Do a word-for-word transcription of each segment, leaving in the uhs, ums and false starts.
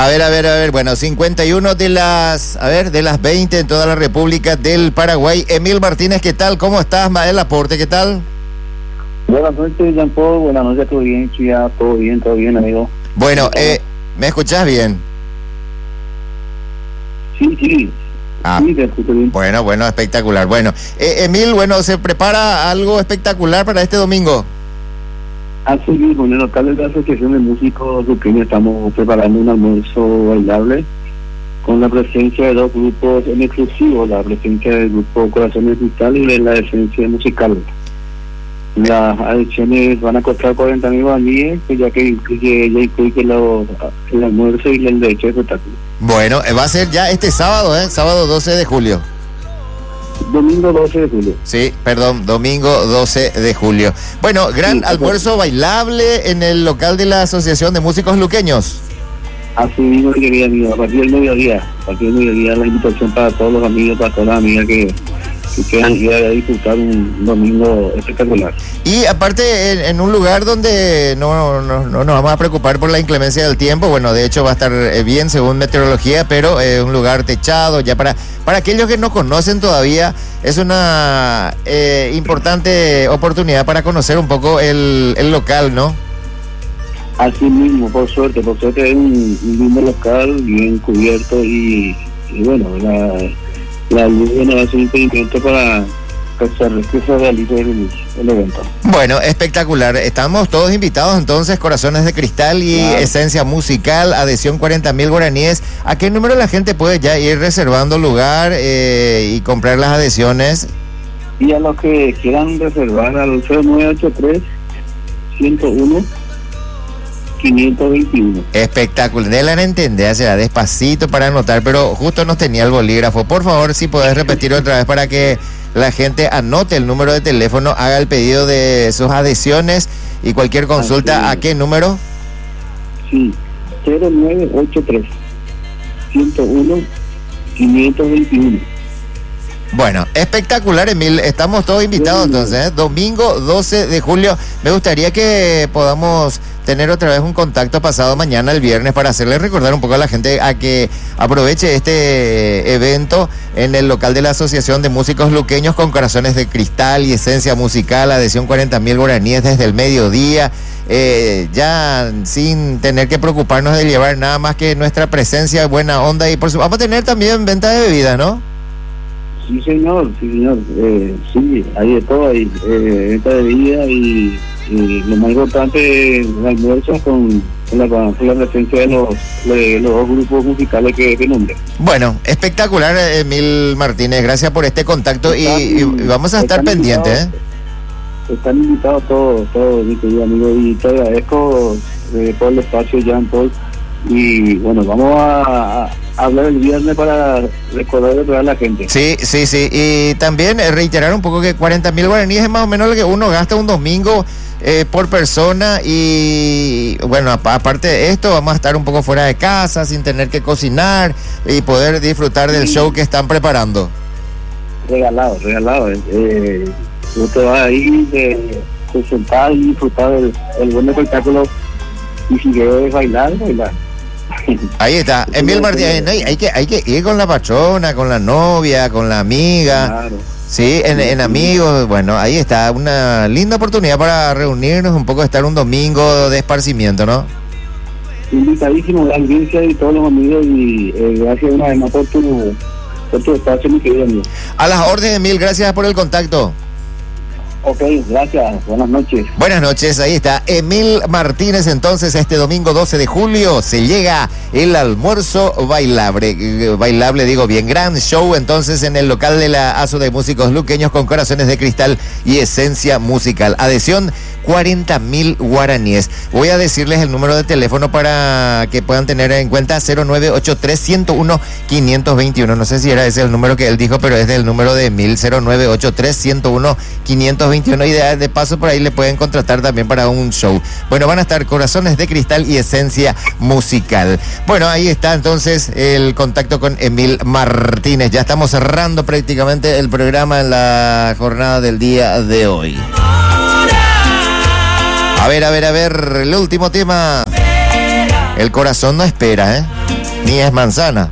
A ver, a ver, a ver, bueno, cincuenta y uno de las, a ver, de las veinte en toda la República del Paraguay. Emil Martínez, ¿qué tal? ¿Cómo estás? Mael Laporte, ¿qué tal? Buenas noches, Jean-Paul. Buenas noches, todo bien, Chia, todo bien, todo bien, amigo. Bueno, eh, ¿me escuchás bien? Sí, sí. Ah, sí, te escucho bien. Bueno, bueno, espectacular. Bueno, eh, Emil, bueno, ¿se prepara algo espectacular para este domingo? Así mismo, en el local de la Asociación de Músicos Luqueños estamos preparando un almuerzo bailable con la presencia de dos grupos en exclusivo, la presencia del grupo Corazones de Cristal y de la Esencia Musical. Las adiciones van a costar cuarenta mil guaraníes, ya que incluye, ya incluye los, el almuerzo y el derecho de espectáculo. Bueno, eh, va a ser ya este sábado, ¿eh? Sábado doce de julio. Domingo doce de julio. Sí, perdón, domingo doce de julio. Bueno, gran Sí, almuerzo bailable en el local de la Asociación de Músicos Luqueños. Así mismo, querida amiga, a partir del mediodía, a partir del mediodía la invitación para todos los amigos, para todas las amigas que, que quieran ir a disfrutar un domingo espectacular. Y aparte, en, en un lugar donde no, no, no nos vamos a preocupar por la inclemencia del tiempo, bueno, de hecho va a estar eh, bien según meteorología, pero eh, un lugar techado, ya para, para aquellos que no conocen todavía, es una eh, importante oportunidad para conocer un poco el, el local, ¿no? Así mismo, por suerte, por suerte es un, un lindo local, bien cubierto y, y bueno, la, la luz no va a ser un impedimento para que se, que se realice el, el evento. Bueno, espectacular. Estamos todos invitados entonces, Corazones de Cristal y Claro. Esencia Musical, adhesión cuarenta mil guaraníes. ¿A qué número la gente puede ya ir reservando lugar eh, y comprar las adhesiones? Y a los que quieran reservar al cero nueve ocho tres, ciento uno, quinientos veintiuno. Espectacular. Déjala a entender, será despacito para anotar, pero justo no tenía el bolígrafo. Por favor, si podés repetir otra vez para que la gente anote el número de teléfono, haga el pedido de sus adhesiones y cualquier consulta. ¿A qué número? Sí, cero nueve ocho tres, ciento uno, quinientos veintiuno. Bueno, espectacular, Emil. Estamos todos invitados entonces, ¿eh? Domingo doce de julio. Me gustaría que podamos tener otra vez un contacto pasado mañana, el viernes, para hacerle recordar un poco a la gente a que aproveche este evento en el local de la Asociación de Músicos Luqueños con Corazones de Cristal y Esencia Musical, adhesión cuarenta mil guaraníes desde el mediodía, eh, ya sin tener que preocuparnos de llevar nada más que nuestra presencia, buena onda, y por su... vamos a tener también venta de bebidas, ¿no? Sí, señor, sí, señor. Eh, sí, hay de todo, hay eh, venta de bebida y, y lo más importante, el almuerzo con, con, la, con la presencia de los, de los dos grupos musicales que, que nombré. Bueno, espectacular, Emil Martínez. Gracias por este contacto y, y vamos a estar están pendientes, ¿eh? Están invitados todos, todos, mi querido amigo, y te agradezco eh, por el espacio, Jean Paul. Y bueno, vamos a, a hablar el viernes para recordarle a la gente. Sí, sí, sí. Y también eh, reiterar un poco que cuarenta mil guaraníes es más o menos lo que uno gasta un domingo eh, por persona. Y bueno, a- aparte de esto, vamos a estar un poco fuera de casa, sin tener que cocinar y poder disfrutar del Sí. show que están preparando. Regalado, regalado. Eh, tú te vas ahí de, de sentar y disfrutar del, del buen espectáculo. Y si quieres bailar, bailar. Ahí está, Emil Martínez. Hay, hay que, hay que ir con la patrona, con la novia, con la amiga. Claro. Sí, en, en amigos, bueno, ahí está, una linda oportunidad para reunirnos, un poco estar un domingo de esparcimiento, ¿no? Invitadísimo, la audiencia y todos los amigos. Y eh, gracias una vez más por tu, por tu espacio, mi querido amigo. A las órdenes, Emil, gracias por el contacto. Ok, gracias. Buenas noches. Buenas noches, ahí está Emil Martínez. Entonces, este domingo doce de julio se llega el almuerzo bailable, eh, bailable digo bien, gran show entonces en el local de la A S O de Músicos Luqueños con Corazones de Cristal y Esencia Musical. Adhesión cuarenta mil guaraníes. Voy a decirles el número de teléfono para que puedan tener en cuenta: cero nueve ocho tres, ciento uno, quinientos veintiuno. No sé si era ese el número que él dijo, pero es del número de Emil, cero nueve ocho tres, ciento uno, quinientos veintiuno. Y de, de paso por ahí le pueden contratar también para un show. Bueno, van a estar Corazones de Cristal y Esencia Musical. Bueno, ahí está entonces el contacto con Emil Martínez. Ya estamos cerrando prácticamente el programa en la jornada del día de hoy. A ver, a ver, a ver, el último tema. El corazón no espera, ¿eh? ni es manzana.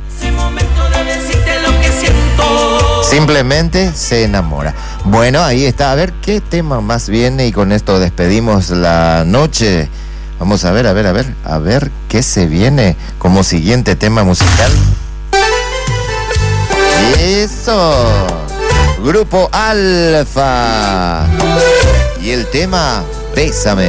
Simplemente se enamora. Bueno, ahí está. A ver qué tema más viene y con esto despedimos la noche. Vamos a ver, a ver, a ver, a ver qué se viene como siguiente tema musical. Eso. Grupo Alfa. Y el tema, Bésame.